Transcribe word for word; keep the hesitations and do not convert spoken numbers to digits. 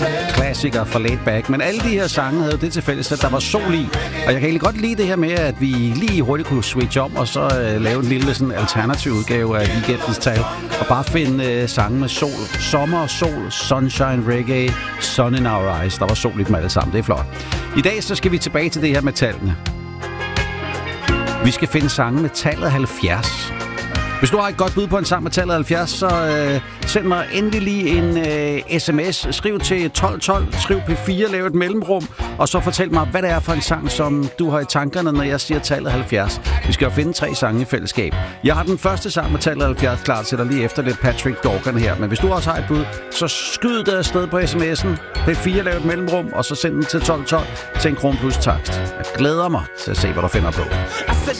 Klassikere fra Laid Back. Men alle de her sange havde det til fælles, at der var sol i. Og jeg kan egentlig godt lide det her med, at vi lige hurtigt kunne switch om og så uh, lave en lille sådan alternativ udgave af weekendens tal. Og bare finde uh, sange med sol. Sommer, sol, sunshine, reggae, sun in our eyes. Der var sol i dem alle sammen. Det er flot. I dag så skal vi tilbage til det her med tallene. Vi skal finde sange med tallet halvfjerds. Hvis du har et godt bud på en sang med tallet halvfjerds, så øh, send mig endelig lige en øh, sms. Skriv til tolv tolv, skriv P fire, lav et mellemrum, og så fortæl mig, hvad det er for en sang, som du har i tankerne, når jeg siger tallet halvfjerds. Vi skal jo finde tre sange i fællesskab. Jeg har den første sang med tallet halvfjerds klar til dig lige efter lidt Patrick Dorgan her. Men hvis du også har et bud, så skyd det afsted på sms'en. P fire, lav et mellemrum, og så send den til tolv tolv til en kron plus takst. Jeg glæder mig til at se, hvad du finder på. I said